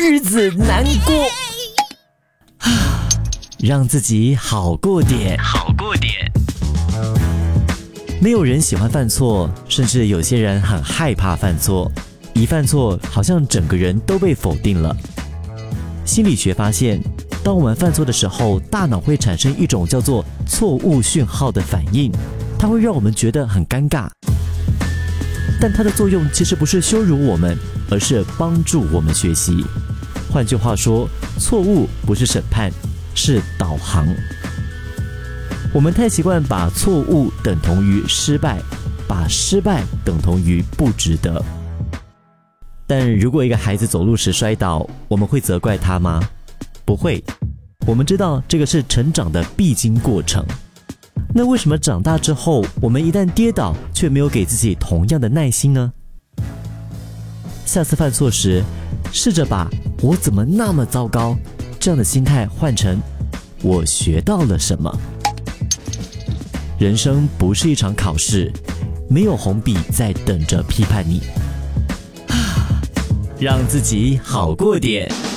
日子难过。让自己好过点，好过点。没有人喜欢犯错，甚至有些人很害怕犯错。一犯错，好像整个人都被否定了。心理学发现，当我们犯错的时候，大脑会产生一种叫做错误讯号的反应，它会让我们觉得很尴尬。但它的作用其实不是羞辱我们，而是帮助我们学习。换句话说，错误不是审判，是导航。我们太习惯把错误等同于失败，把失败等同于不值得。但如果一个孩子走路时摔倒，我们会责怪他吗？不会。我们知道这个是成长的必经过程。那为什么长大之后，我们一旦跌倒，却没有给自己同样的耐心呢？下次犯错时，试着把我怎么那么糟糕这样的心态换成我学到了什么。人生不是一场考试，没有红笔在等着批判你。让自己好过点。